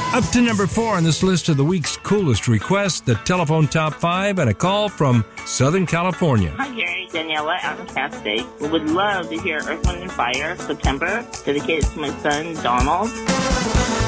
Up to number 4 on this list of the week's coolest requests, the telephone top 5, and a call from Southern California. Hi, Gary. Daniela out in Cal State. We would love to hear Earth, Wind & Fire, September, dedicated to my son, Donald.